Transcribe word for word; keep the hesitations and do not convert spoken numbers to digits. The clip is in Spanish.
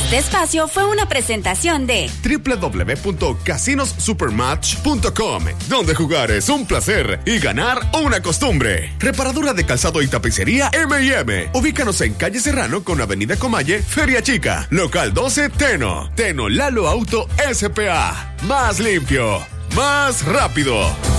Este espacio fue una presentación de doble u doble u doble u punto casinos supermatch punto com, donde jugar es un placer y ganar una costumbre. Reparadura de calzado y tapicería eme y eme. Ubícanos en calle Serrano con avenida Comalle, Feria Chica. Local doce, Teno. Teno Lalo Auto ese pe a. Más limpio, más rápido.